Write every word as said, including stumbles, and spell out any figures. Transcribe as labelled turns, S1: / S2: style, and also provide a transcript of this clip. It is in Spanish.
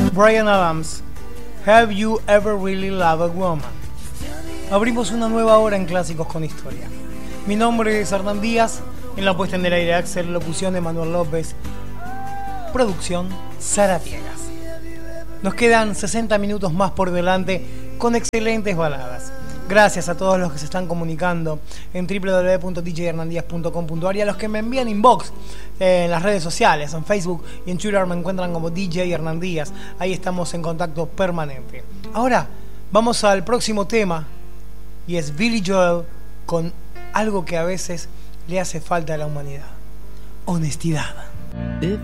S1: Bryan Adams, Have You Ever Really Loved a Woman? Abrimos una nueva hora en Clásicos con Historia. Mi nombre es Hernán Díaz, en la puesta en el aire Axel, locución de Manuel López, producción Sara Piegas. Nos quedan sesenta minutos más por delante con excelentes baladas. Gracias a todos los que se están comunicando en doble u doble u doble u punto d j hernandíaz punto com punto a r y a los que me envían inbox eh, en las redes sociales, en Facebook y en Twitter me encuentran como D J Hernandíaz. Ahí estamos en contacto permanente. Ahora vamos al próximo tema y es Billy Joel con algo que a veces le hace falta a la humanidad: honestidad.